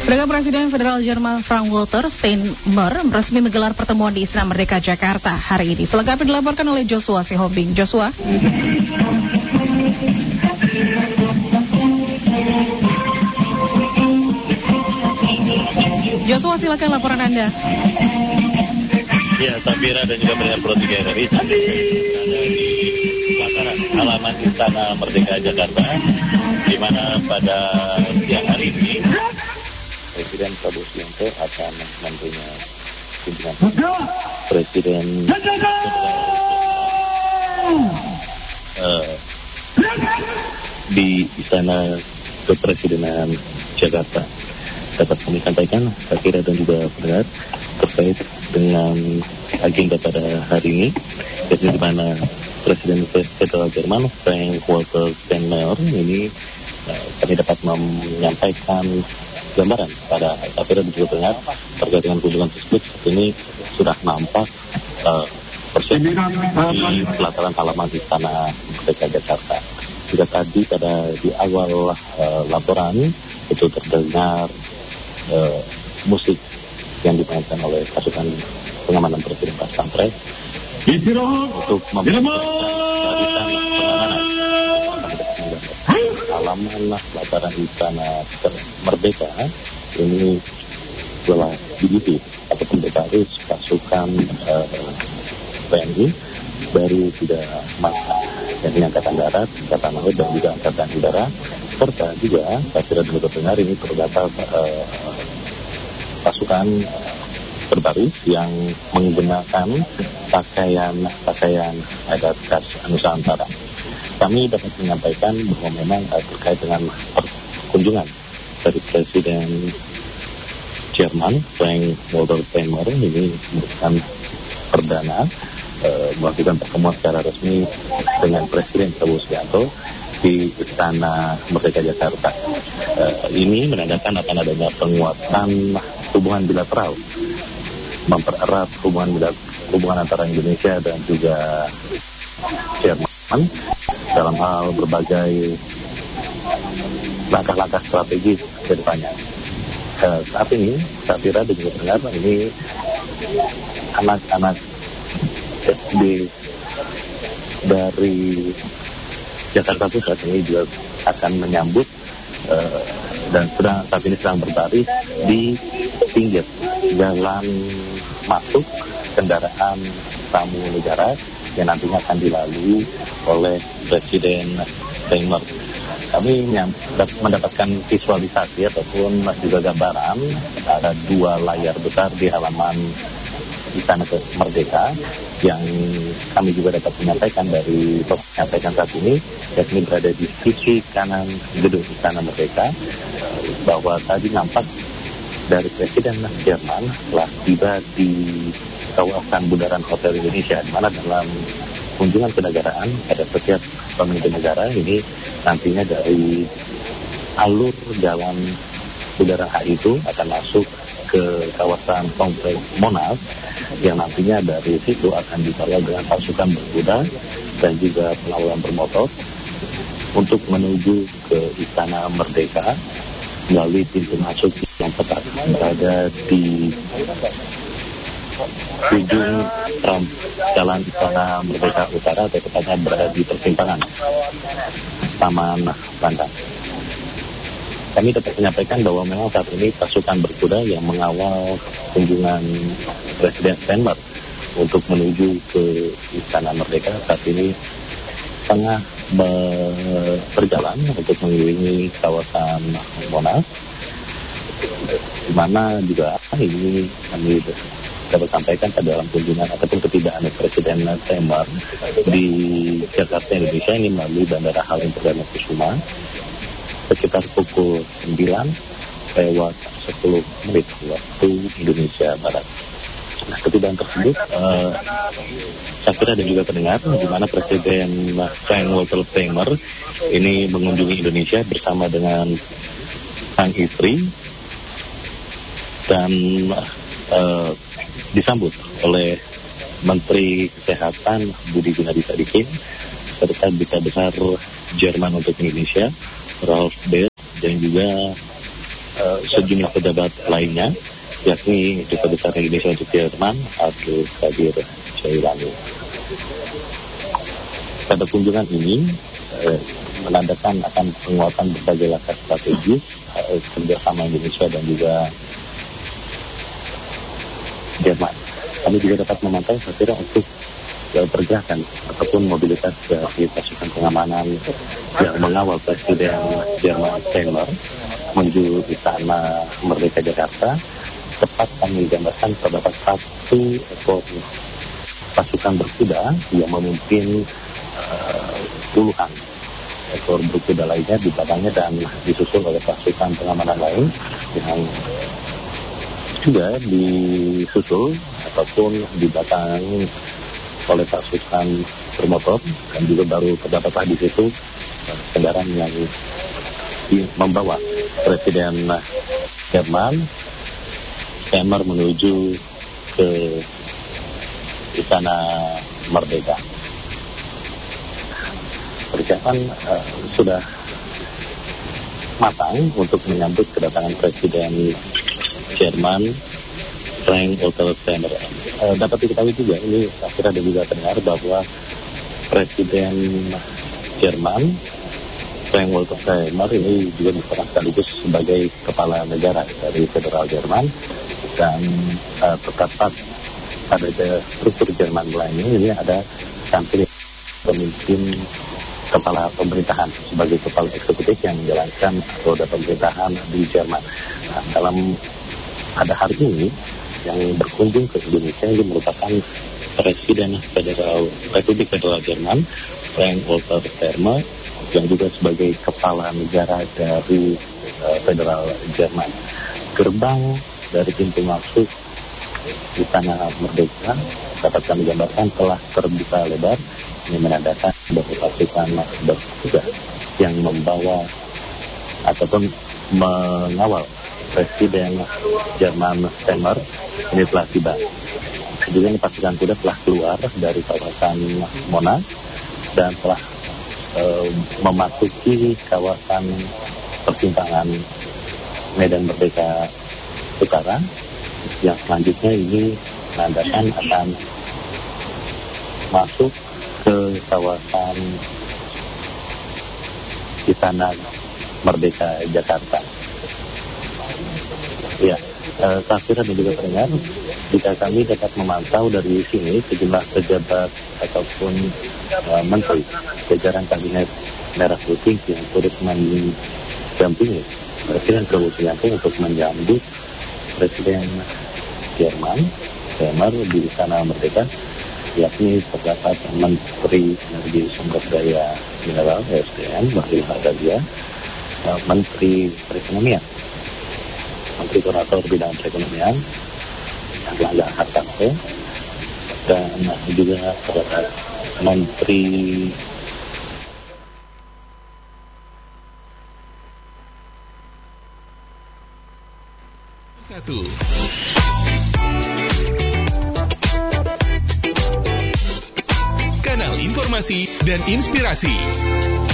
Saudara Presiden Federal Jerman Frank-Walter Steinmeier resmi menggelar pertemuan di Istana Merdeka Jakarta hari ini. Selengkapnya dilaporkan oleh Joshua Sihombing. Joshua. Joshua, silakan laporan Anda. Ya, Safira dan juga pendengar Pro 3 RRI ada di pelataran halaman Istana Merdeka Jakarta, di mana pada siang hari ini Presiden Prabowo Subianto akan menerima kunjungan Presiden di Istana Kepresidenan Jakarta. Dapat kami sampaikan, Safira dan juga pendengar, terkait dengan agenda pada hari ini, yaitu di mana Presiden Federal Jerman Frank-Walter Steinmeier ini kami dapat menyampaikan gambaran pada Safira dan juga pendengar terkait dengan kunjungan tersebut. Saat ini sudah nampak persiapan di pelataran halaman Istana Merdeka Jakarta. Jika tadi di awal laporan itu terdengar musik yang dimainkan oleh pasukan pengamanan Presiden Pas Pampres untuk mempersiapkan halaman pelataran Istana Merdeka ini telah diisi ataupun baru pasukan TNI baru 3 masa, yakni Angkatan Darat, Angkatan Laut dan juga Angkatan Udara, serta juga saya tidak dengar ini terdapat pasukan berbaris yang menggunakan pakaian adat khas Nusantara. Kami dapat menyampaikan bahwa memang terkait dengan kunjungan dari Presiden Jerman Frank-Walter Steinmeier ini merupakan perdana melakukan pertemuan secara resmi dengan Presiden Prabowo Subianto di Istana Merdeka Jakarta. Ini menandakan akan adanya penguatan hubungan bilateral, mempererat hubungan antara Indonesia dan juga Jerman dalam hal berbagai langkah-langkah strategis ke depannya. Saat ini, saya kira dan juga dengar ini anak-anak SD dari Jakarta Pusat ini juga akan menyambut dan saat ini sedang berbaris di pinggir jalan masuk kendaraan tamu negara yang nantinya akan dilalui oleh Presiden Steinmeier. Kami mendapatkan visualisasi ataupun juga gambaran ada 2 layar besar di halaman Istana Merdeka yang kami juga dapat menyampaikan saat ini, yakni berada di sisi kanan gedung Istana Merdeka, bahwa tadi nampak dari Presiden Jerman telah tiba di kawasan Bundaran Hotel Indonesia, di mana dalam kunjungan kenegaraan pada setiap pemimpin negara ini nantinya dari alur jalan Bundaran HI itu akan masuk ke kawasan Kompleks Monas, yang nantinya dari situ akan dikawal dengan pasukan berkuda dan juga pengawal bermotor untuk menuju ke Istana Merdeka melalui pintu masuk yang tepat berada di ujung jalan Istana Merdeka Utara, atau tepatnya berada di persimpangan Taman Pandang. Kami dapat menyampaikan bahwa memang saat ini pasukan berkuda yang mengawal kunjungan Presiden Steinmeier untuk menuju ke Istana Merdeka saat ini tengah berjalan untuk mengelilingi kawasan Monas, di mana juga ini kami dapat sampaikan pada dalam kunjungan ataupun ketibaan Presiden Steinmeier di Jakarta, Indonesia ini melalui Bandara Halim Perdana Kusuma sekitar pukul 9 lewat 10 menit waktu Indonesia Barat. Nah, ketibaan tersebut saya kira dan juga pendengar, di mana Presiden Frank-Walter Steinmeier ini mengunjungi Indonesia bersama dengan sang istri dan disambut oleh Menteri Kesehatan Budi Gunadi Sadikin serta Duta Besar Jerman untuk Indonesia Ralf Beth dan juga sejumlah pejabat lainnya, yakni Duta Besar Indonesia untuk Jerman, Abdul Qadir Jailani. Pada kunjungan ini menandakan akan penguatan berbagai langkah strategis kerjasama Indonesia dan juga Jerman. Kami juga dapat memantau saya untuk pergerakan ataupun mobilitas dari pasukan pengamanan yang mengawal Presiden Jerman Steinmeier menuju Istana Merdeka Jakarta. Tepat kami gambarkan terdapat satu ekor pasukan berkuda yang memimpin puluhan ekor berkuda lainnya di belakangnya dan disusul oleh pasukan pengamanan lain yang juga disusul ataupun di belakang oleh pasukan bermotor, dan juga baru terdapatlah di situ kendaraan yang membawa Presiden Jerman Steinmeier menuju ke Istana Merdeka. Persiapan sudah matang untuk menyambut kedatangan Presiden Jerman Frank-Walter Steinmeier. Dapat diketahui juga, ini akhirnya ada juga terdengar bahwa Presiden Jerman Frank-Walter Steinmeier ini juga diserang sekaligus sebagai kepala negara dari Federal Jerman, dan terdapat pada struktur Jerman lainnya ini ada kanselir pemimpin kepala pemerintahan sebagai kepala eksekutif yang menjalankan roda pemerintahan di Jerman. Nah, pada hari ini yang berkunjung ke Indonesia ini merupakan Presiden Republik Federal Jerman Frank-Walter Steinmeier yang juga sebagai kepala negara dari Federal Jerman. Gerbang dari pintu masuk Istana Merdeka dapat kami gambarkan telah terbuka lebar. Ini menandakan bahwa pasukan berkuda yang membawa ataupun mengawal Presiden Jerman Steinmeier ini telah tiba. Juga ini pasukan kuda telah keluar dari kawasan Monas dan telah memasuki kawasan persimpangan Medan Merdeka Utara, yang selanjutnya ini menandakan akan masuk ke kawasan Istana Merdeka Jakarta. Ya, saksikan dan juga pendengar, jika kami dapat memantau dari sini sejumlah pejabat ataupun menteri jajaran kabinet merah putih yang turut mendampingi Presiden Prabowo Subianto untuk menyambut Presiden Jerman Steinmeier di Istana Merdeka, yakni terdapat Menteri Energi Sumber Daya Mineral (ESDM) Bahlil Lahadalia, Menteri Perekonomian, Menteri Koordinator Bidang Perekonomian Erlangga Hartarto, dan juga terdapat Menteri Kanal informasi dan inspirasi.